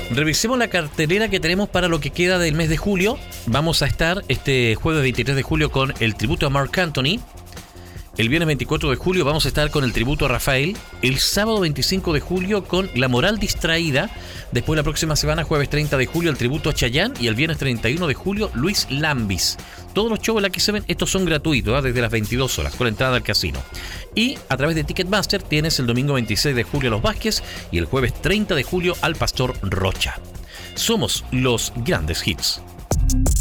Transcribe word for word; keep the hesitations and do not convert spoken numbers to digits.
Revisemos la cartelera que tenemos para lo que queda del mes de julio. Vamos a estar este jueves veintitrés de julio con el tributo a Marc Anthony. El viernes veinticuatro de julio vamos a estar con el tributo a Rafael. El sábado veinticinco de julio con La Moral Distraída. Después la próxima semana, jueves treinta de julio, el tributo a Chayanne. Y el viernes treinta y uno de julio, Luis Lambis. Todos los shows de la X siete, estos son gratuitos, ¿eh? Desde las veintidós horas, con entrada al casino. Y a través de Ticketmaster tienes el domingo veintiséis de julio a Los Vázquez y el jueves treinta de julio al Pastor Rocha. Somos los grandes hits.